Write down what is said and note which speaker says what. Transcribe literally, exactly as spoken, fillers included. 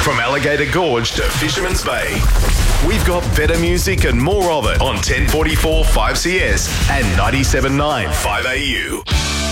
Speaker 1: From Alligator Gorge to Fisherman's Bay, we've got better music and more of it on ten forty-four five C S and ninety-seven point nine five A U.